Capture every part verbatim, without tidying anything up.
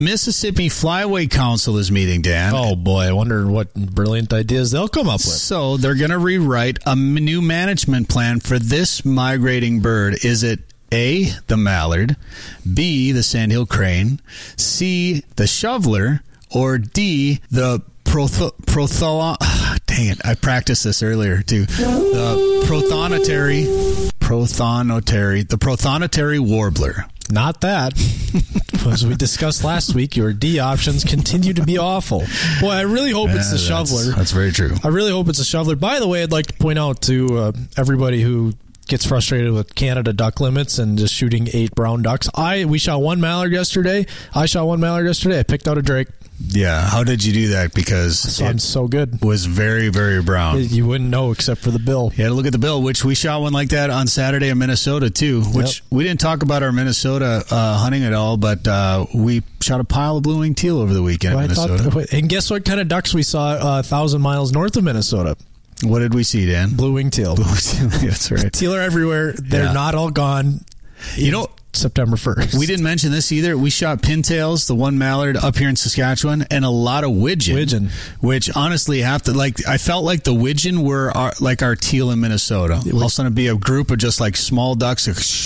Mississippi Flyway Council is meeting, Dan. Oh, boy. I wonder what brilliant ideas they'll come up with. So they're going to rewrite a new management plan for this migrating bird. Is it A, the mallard, B, the sandhill crane, C, the shoveler, or D, the protho... protho dang it, I practiced this earlier, too. The prothonotary... Prothonotary... The prothonotary warbler. Not that. As we discussed last week, your D options continue to be awful. Boy, I really hope yeah, it's the that's, shoveler. That's very true. I really hope it's a shoveler. By the way, I'd like to point out to uh, everybody who gets frustrated with Canada duck limits and just shooting eight brown ducks. I We shot one mallard yesterday. I shot one mallard yesterday. I picked out a drake. Yeah, how did you do that? Because so I'm so good. Was very, very brown. You wouldn't know except for the bill. You had to look at the bill, which we shot one like that on Saturday in Minnesota, too, which yep. we didn't talk about our Minnesota uh, hunting at all, but uh, we shot a pile of blue-winged teal over the weekend well, in Minnesota. Thought, and guess what kind of ducks we saw uh, a thousand miles north of Minnesota? What did we see, Dan? Blue-winged teal. Blue-winged teal. That's right. Teal are everywhere. They're yeah. not all gone. You know, September first. We didn't mention this either. We shot pintails, the one mallard up here in Saskatchewan, and a lot of widgeon. Widgeon. Which honestly have to, like, I felt like the widgeon were our, like our teal in Minnesota. All of a sudden it'd be a group of just like small ducks.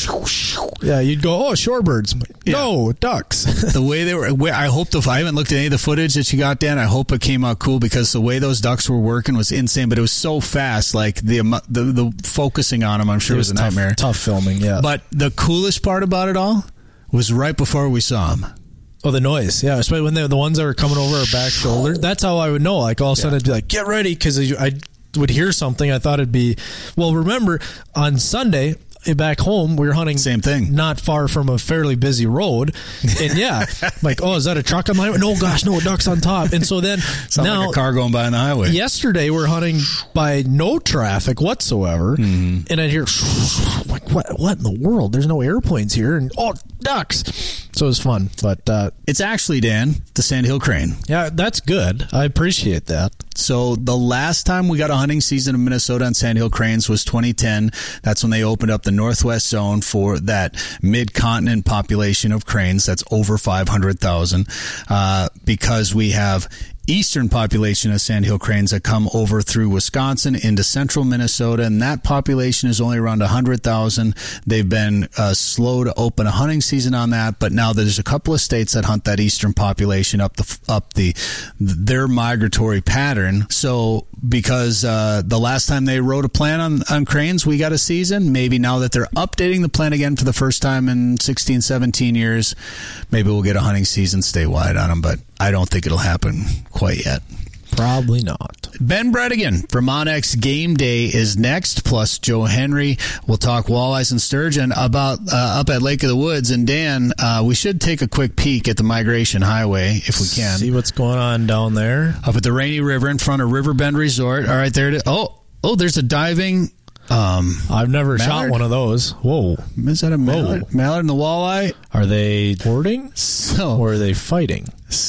Yeah, you'd go, oh, shorebirds. Yeah. No, ducks. The way they were, I hope the, I haven't looked at any of the footage that you got, Dan. I hope it came out cool because the way those ducks were working was insane, but it was so fast. Like the, the, the focusing on them, I'm sure it was, was a tough, nightmare. Tough filming, yeah. But the coolest part about it all was right before we saw them. Oh, the noise. Yeah, especially when they're the ones that were coming over our back shoulder. That's how I would know. Like, all of a sudden, yeah. I'd be like, get ready, because I would hear something. I thought it'd be... Well, remember, on Sunday... back home, we were hunting same thing, not far from a fairly busy road, and yeah, like, oh, is that a truck on my way? No, gosh, no, ducks on top. And so then Sound now like a car going by on the highway. Yesterday we're hunting by no traffic whatsoever, mm-hmm. and I hear like, what what in the world? There's no airplanes here, and oh, ducks. So it was fun, but uh, it's actually, Dan, the sandhill crane. Yeah, that's good. I appreciate that. So the last time we got a hunting season in Minnesota on sandhill cranes was twenty ten. That's when they opened up the Northwest Zone for that mid-continent population of cranes. That's over five hundred thousand uh, because we have eastern population of sandhill cranes that come over through Wisconsin into central Minnesota, and that population is only around one hundred thousand. They've been uh, slow to open a hunting season on that, but now there's a couple of states that hunt that eastern population up the up the their migratory pattern. So because uh, the last time they wrote a plan on, on cranes, we got a season. Maybe now that they're updating the plan again for the first time in sixteen, seventeen years, maybe we'll get a hunting season statewide on them, but I don't think it'll happen quite yet. Probably not. Ben Bredigan from onX Game Day is next, plus Joe Henry. We'll talk walleyes and sturgeon about uh, up at Lake of the Woods. And Dan, uh, we should take a quick peek at the Migration Highway if we can. See what's going on down there. Up at the Rainy River in front of Riverbend Resort. All right, there it is. Oh, oh, there's a diving... Um, I've never mallard? shot one of those. Whoa. Is that a mallard? Whoa. Mallard and the walleye? Are they boarding? So, or are they fighting?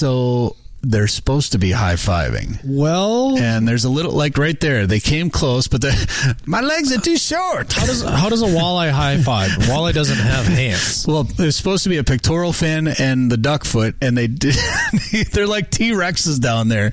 So they're supposed to be high-fiving. Well... And there's a little, like right there, they came close, but my legs are too short. How does how does a walleye high-five? A walleye doesn't have hands. Well, there's supposed to be a pectoral fin and the duck foot, and they did, they're like T-Rexes down there.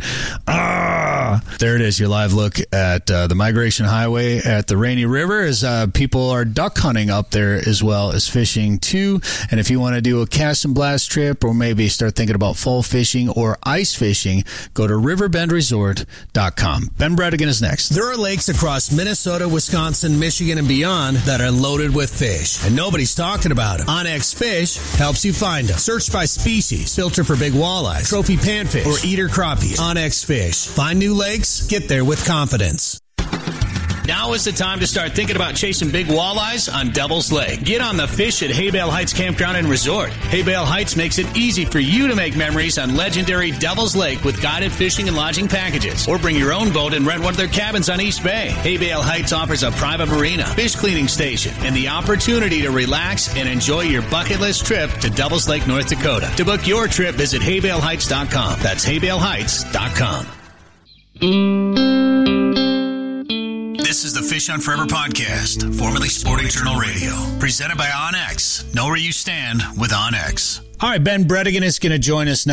Ah! There it is, your live look at uh, the Migration Highway at the Rainy River, as uh, people are duck hunting up there as well as fishing too. And if you want to do a cast and blast trip, or maybe start thinking about fall fishing or ice fishing, go to riverbend resort dot com. Ben Bredigan is next. There are lakes across Minnesota, Wisconsin, Michigan, and beyond that are loaded with fish, and nobody's talking about them. onX Fish helps you find them. Search by species, filter for big walleyes, trophy panfish, or eater crappies. onX Fish. Find new lakes, get there with confidence. Now is the time to start thinking about chasing big walleyes on Devil's Lake. Get on the fish at Haybale Heights Campground and Resort. Haybale Heights makes it easy for you to make memories on legendary Devil's Lake with guided fishing and lodging packages. Or bring your own boat and rent one of their cabins on East Bay. Haybale Heights offers a private marina, fish cleaning station, and the opportunity to relax and enjoy your bucket list trip to Devil's Lake, North Dakota. To book your trip, visit haybale heights dot com. That's haybale heights dot com. This is the Fish on Forever podcast, formerly Sporting Journal Radio, presented by onX. Know where you stand with onX. All right, Ben Bredigan is going to join us now.